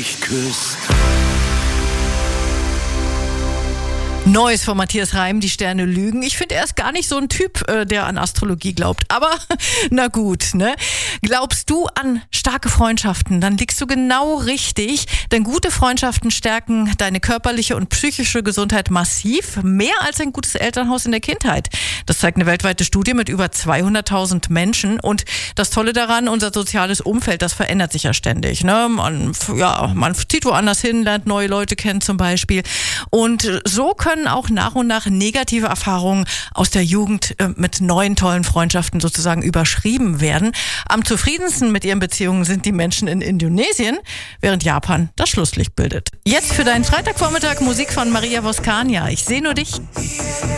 mich küsst. Neues von Matthias Reim, die Sterne lügen. Ich finde, er ist gar nicht so ein Typ, der an Astrologie glaubt. Aber na gut, ne? Glaubst du an starke Freundschaften, dann liegst du genau richtig. Denn gute Freundschaften stärken deine körperliche und psychische Gesundheit massiv. Mehr als ein gutes Elternhaus in der Kindheit. Das zeigt eine weltweite Studie mit über 200.000 Menschen. Und das Tolle daran, unser soziales Umfeld, das verändert sich ja ständig. Ne? Man zieht woanders hin, lernt neue Leute kennen zum Beispiel. Und so können auch nach und nach negative Erfahrungen aus der Jugend mit neuen tollen Freundschaften sozusagen überschrieben werden. Am zufriedensten mit ihren Beziehungen sind die Menschen in Indonesien, während Japan das Schlusslicht bildet. Jetzt für deinen Freitagvormittag Musik von Maria Voskania. Ich sehe nur dich.